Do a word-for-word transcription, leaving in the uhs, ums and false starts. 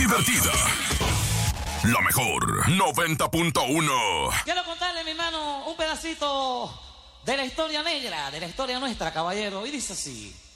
divertida. La mejor noventa punto uno. Quiero contarle, mi hermano, un pedacito de la historia negra, de la historia nuestra, caballero. Y dice así.